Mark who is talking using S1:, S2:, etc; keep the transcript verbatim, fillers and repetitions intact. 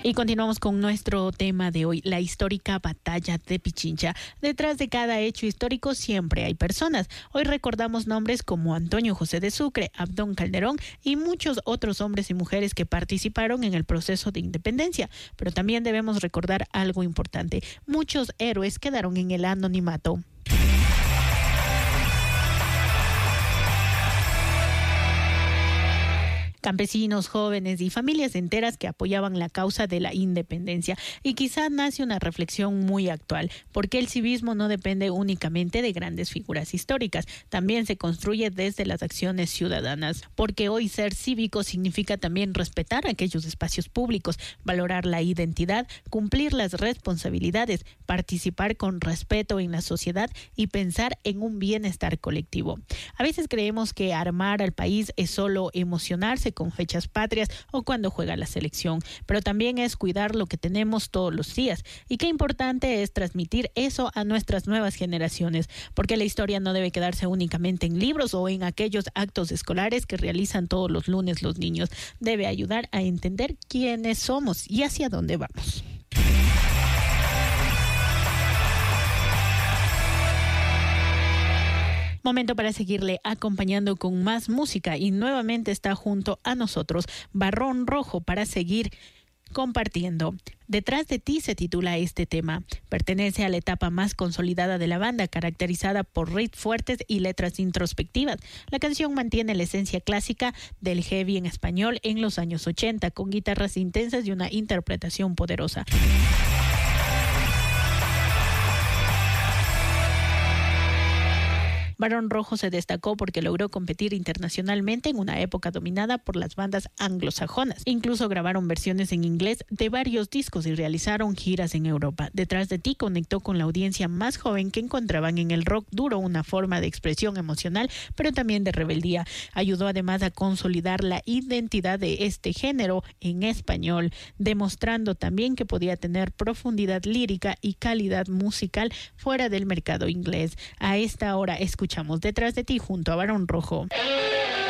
S1: Y continuamos con nuestro tema de hoy, la histórica batalla de Pichincha. Detrás de cada hecho histórico siempre hay personas. Hoy recordamos nombres como Antonio José de Sucre, Abdón Calderón y muchos otros hombres y mujeres que participaron en el proceso de independencia. Pero también debemos recordar algo importante. Muchos héroes quedaron en el anonimato. Campesinos, jóvenes y familias enteras que apoyaban la causa de la independencia. Y quizá nace una reflexión muy actual, porque el civismo no depende únicamente de grandes figuras históricas, también se construye desde las acciones ciudadanas, porque hoy ser cívico significa también respetar aquellos espacios públicos, valorar la identidad, cumplir las responsabilidades, participar con respeto en la sociedad y pensar en un bienestar colectivo. A veces creemos que armar al país es solo emocionarse con fechas patrias o cuando juega la selección, pero también es cuidar lo que tenemos todos los días, y qué importante es transmitir eso a nuestras nuevas generaciones, porque la historia no debe quedarse únicamente en libros o en aquellos actos escolares que realizan todos los lunes los niños. Debe ayudar a entender quiénes somos y hacia dónde vamos. Momento para seguirle acompañando con más música, y nuevamente está junto a nosotros Barrón Rojo para seguir compartiendo. Detrás de ti se titula este tema. Pertenece a la etapa más consolidada de la banda, caracterizada por riffs fuertes y letras introspectivas. La canción mantiene la esencia clásica del heavy en español en los años ochenta, con guitarras intensas y una interpretación poderosa. Barrón Rojo se destacó porque logró competir internacionalmente en una época dominada por las bandas anglosajonas. Incluso grabaron versiones en inglés de varios discos y realizaron giras en Europa. Detrás de ti conectó con la audiencia más joven que encontraban en el rock duro una forma de expresión emocional, pero también de rebeldía. Ayudó además a consolidar la identidad de este género en español, demostrando también que podía tener profundidad lírica y calidad musical fuera del mercado inglés. A esta hora escuchamos Detrás de ti junto a Barrón Rojo.